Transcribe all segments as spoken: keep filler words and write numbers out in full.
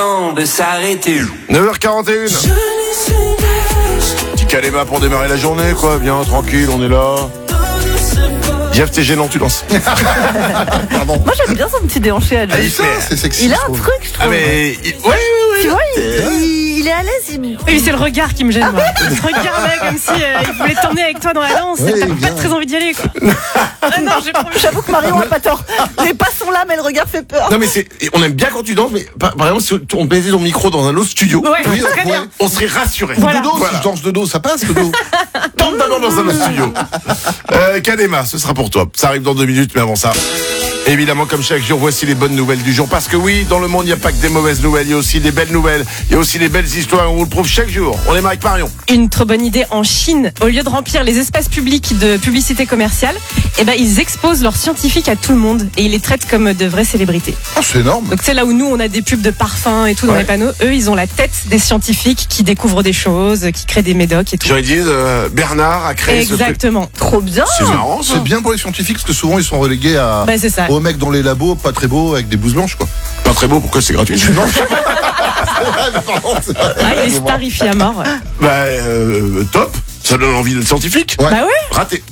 de s'arrêter. neuf heures quarante et un. Petit Kalema pour démarrer la journée, quoi. Bien, tranquille, on est là. Jeff, t'es gênant, tu danses. Pardon. Moi j'aime bien son petit déhanché à lui. Ah, il fait- C'est sexy. Il a je un trouve. truc, je trouve. Ah, mais. il- Oui, oui, oui. Tu vois, il, il- il est à l'aise. Il... Oui, c'est le regard qui me gêne, moi. Ce regard-là, comme si euh, il voulait t'emmener avec toi dans la danse. Oui, T'as bien. pas très envie d'y aller, quoi. Ah non, j'ai promis. J'avoue que Marion a pas tort. Les pas sont là, mais le regard fait peur. Non, mais c'est. et on aime bien quand tu danses, mais par, par exemple, si on mettait ton micro dans un autre studio, Ouais, Oui, très bien. ouais. on serait rassuré. Voilà. De dos, Voilà. si je danse de dos, ça passe le dos. Tente d'abord dans un autre studio. Euh, Kalema, ce sera pour toi. Ça arrive dans deux minutes, mais avant ça. Évidemment, comme chaque jour, voici les bonnes nouvelles du jour. Parce que oui, dans le monde, il n'y a pas que des mauvaises nouvelles, il y a aussi des belles nouvelles. Il y a aussi des belles histoires, on vous le prouve chaque jour. On est avec Marion. Une trop bonne idée en Chine. Au lieu de remplir les espaces publics de publicité commerciale, eh ben, ils exposent leurs scientifiques à tout le monde et ils les traitent comme de vraies célébrités. Oh, c'est énorme. Donc c'est là où nous, on a des pubs de parfums et tout dans Ouais. les panneaux. Eux, ils ont la tête des scientifiques qui découvrent des choses, qui créent des médocs et tout. J'aurais dit, euh, Bernard a créé ce truc. Exactement. Trop bien. C'est marrant, ça. C'est bien pour les scientifiques parce que souvent ils sont relégués à Bah, c'est ça. aux mecs dans les labos, pas très beaux, avec des blouses blanches quoi. Pas très beau, pourquoi c'est gratuit? Non, je sais pas. Pardon, c'est pas- Ah, il est starifié à mort. Bah, euh, top. Ça donne envie d'être scientifique. Ouais. Bah ouais. Raté.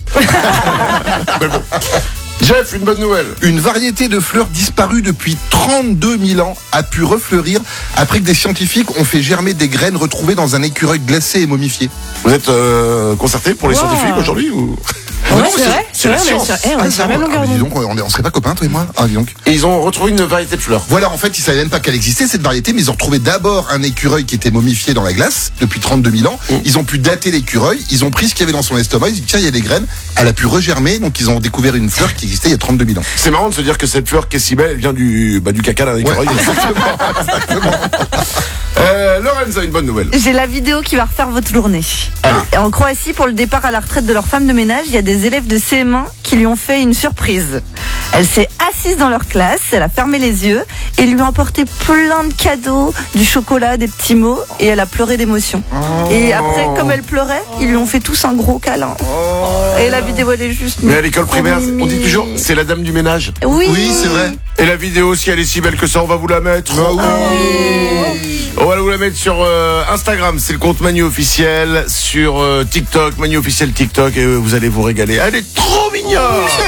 Mais bon. Jeff, une bonne nouvelle. Une variété de fleurs disparue depuis trente-deux mille ans a pu refleurir après que des scientifiques ont fait germer des graines retrouvées dans un écureuil glacé et momifié. Vous êtes euh, concerté pour les Wow. scientifiques aujourd'hui ou... Ouais, non, c'est c'est- vrai. c'est C'est la vrai, on est science. sur, eh, on est Ah, sur la même ah, longueur mais dis d'onde. donc, on, est- on serait pas copains toi et moi. Ah, dis donc. Et ils ont retrouvé une variété de fleurs. Voilà, en fait, ils savaient même pas qu'elle existait, cette variété, mais ils ont retrouvé d'abord un écureuil qui était momifié dans la glace depuis trente-deux mille ans. Mm. Ils ont pu dater l'écureuil, ils ont pris ce qu'il y avait dans son estomac, ils ont dit, tiens, il y a des graines, elle a pu regermer, donc ils ont découvert une fleur qui existait il y a trente-deux mille ans. C'est marrant de se dire que cette fleur qui est si belle, elle vient du, bah, du caca d'un Ouais, écureuil. exactement, exactement. Euh, Lorenz a une bonne nouvelle. J'ai la vidéo qui va refaire votre journée. Et en Croatie, pour le départ à la retraite de leur femme de ménage, il y a des élèves de C M un qui lui ont fait une surprise. Elle s'est assise dans leur classe, elle a fermé les yeux et lui a emporté plein de cadeaux, du chocolat, des petits mots, et elle a pleuré d'émotion. Et après, comme elle pleurait, ils lui ont fait tous un gros câlin. Et la vidéo, elle est juste... Mais à l'école trop primaire, on dit mimi. toujours, c'est la dame du ménage. Oui, Oui, c'est vrai. Et la vidéo, si elle est si belle que ça, on va vous la mettre. Ah oui. On va vous la mettre sur euh, Instagram, c'est le compte Manu officiel, sur euh, TikTok, Manu officiel TikTok, et euh, vous allez vous régaler. Elle est trop mignonne.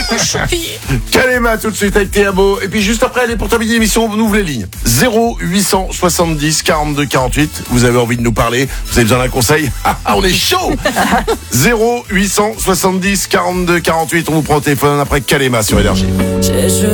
Kalema tout de suite avec Théabo, et puis juste après, allez pour terminer l'émission, on ouvre les lignes. zéro huit cent soixante-dix quarante-deux quarante-huit. Vous avez envie de nous parler, vous avez besoin d'un conseil. Ah, ah, on est chaud. zéro huit cent soixante-dix quarante-deux quarante-huit. On vous prend au téléphone après Kalema sur Énergie.